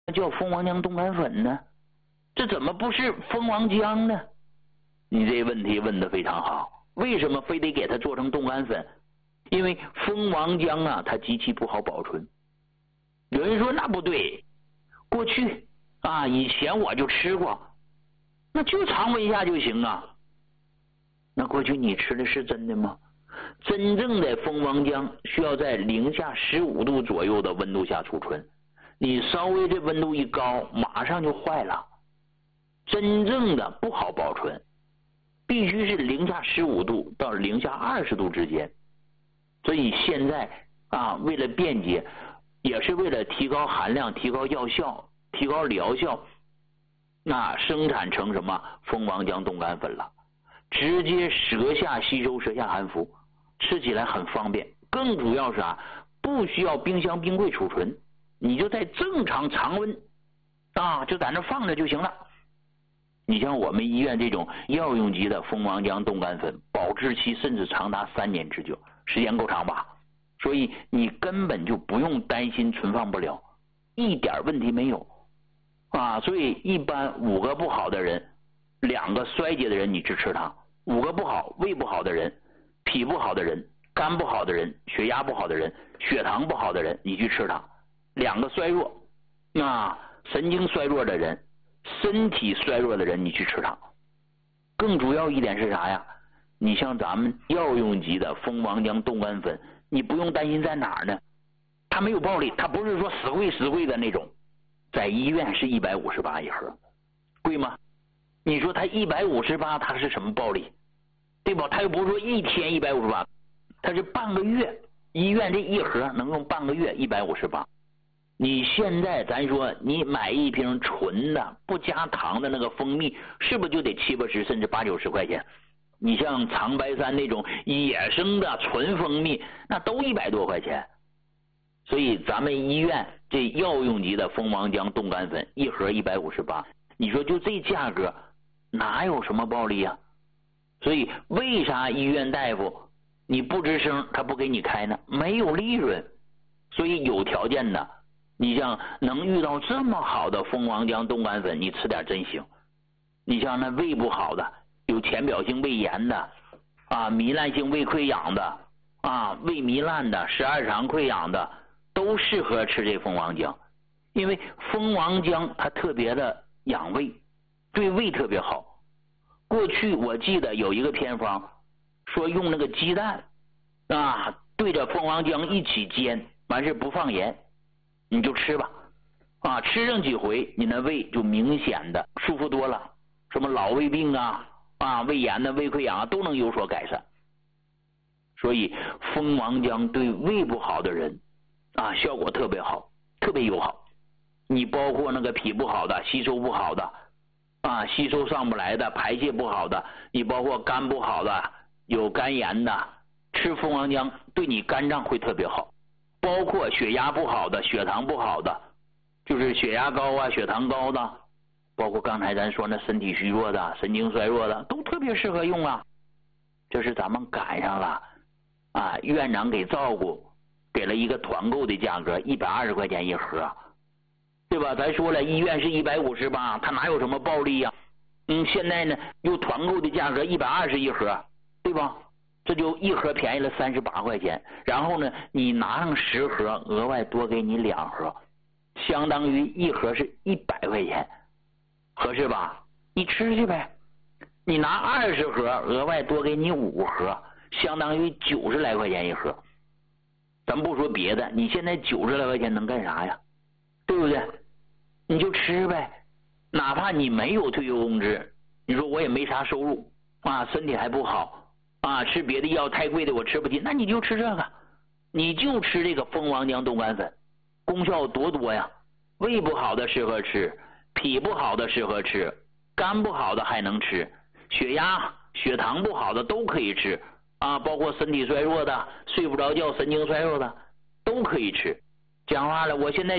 叫蜂王浆冻干粉呢？这怎么不是蜂王浆呢？你这问题问得非常好。为什么非得给它做成冻干粉？因为蜂王浆啊，它极其不好保存。有人说那不对，过去啊，以前我就吃过，那就常温下就行啊。那过去你吃的是真的吗？真正的蜂王浆需要在零下15度左右的温度下储存，你稍微这温度一高，马上就坏了。真正的不好保存，必须是零下15度到零下20度之间。所以现在啊，为了便捷，也是为了提高含量、提高药效、提高疗效，那生产成什么蜂王浆冻干粉了，直接舌下吸收、舌下含服，吃起来很方便。更主要是啊，不需要冰箱冰柜储存，你就在正常常温啊，就在那放着就行了。你像我们医院这种药用级的蜂王浆冻干粉，保质期甚至长达3年之久，时间够长吧？所以你根本就不用担心存放不了，一点问题没有啊。所以一般5个不好的人，2个衰竭的人你只吃它；5个不好，胃不好的人、脾不好的人、肝不好的人、血压不好的人、血糖不好的人，你去吃它；2个衰弱啊，神经衰弱的人、身体衰弱的人，你去吃它。更主要一点是啥呀？你像咱们药用级的蜂王浆冻干粉，你不用担心在哪儿呢？它没有暴利，它不是说死贵的那种。在医院是158一盒，贵吗？你说它158，它是什么暴利？对吧？它又不是说一天158，它是半个月，医院这一盒能用半个月158。你现在咱说你买一瓶纯的不加糖的那个蜂蜜，是不是就得70、80甚至80、90块钱？你像长白山那种野生的纯蜂蜜，那都100多块钱。所以咱们医院这药用级的蜂王浆冻干粉一盒158，你说就这价格哪有什么暴利啊？所以为啥医院大夫你不吱声他不给你开呢？没有利润。所以有条件的，你像能遇到这么好的蜂王浆冻干粉，你吃点真行。你像那胃不好的，有浅表性胃炎的啊，糜烂性胃溃疡的啊，胃糜烂的、十二肠溃疡的，都适合吃这蜂王浆。因为蜂王浆它特别的养胃，对胃特别好。过去我记得有一个偏方说用那个鸡蛋啊对着蜂王浆一起煎，完事不放盐，你就吃吧啊，吃上几回你那胃就明显的舒服多了，什么老胃病啊胃炎的、胃溃疡都能有所改善。所以蜂王浆对胃不好的人啊效果特别好，特别友好。你包括那个脾不好的、吸收不好的啊，吸收上不来的、排泄不好的，你包括肝不好的、有肝炎的，吃蜂王浆对你肝脏会特别好。包括血压不好的、血糖不好的，就是血压高啊、血糖高的，包括刚才咱说那身体虚弱的、神经衰弱的，都特别适合用啊。这是咱们赶上了啊，院长给照顾，给了一个团购的价格，120块钱一盒，对吧？咱说了，医院是158，它哪有什么暴利呀？现在呢又团购的价格120一盒，对吧？这就一盒便宜了38块钱。然后呢，你拿上10盒，额外多给你2盒，相当于一盒是100块钱，合适吧？你吃去呗。你拿20盒，额外多给你5盒，相当于90来块钱一盒。咱不说别的，你现在90来块钱能干啥呀？对不对？你就吃呗，哪怕你没有退休工资，你说我也没啥收入啊，身体还不好啊，吃别的药太贵的我吃不起，那你就吃这个，你就吃这个蜂王浆冻干粉，功效多多呀！胃不好的适合吃，脾不好的适合吃，肝不好的还能吃，血压、血糖不好的都可以吃啊，包括身体衰弱的、睡不着觉、神经衰弱的都可以吃。讲话了，我现在